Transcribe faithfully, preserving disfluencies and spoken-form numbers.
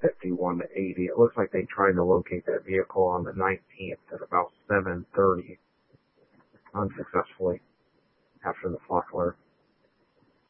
fifty-one to eighty. It looks like they tried to locate that vehicle on the nineteenth at about seven thirty, unsuccessfully, after the flock alert.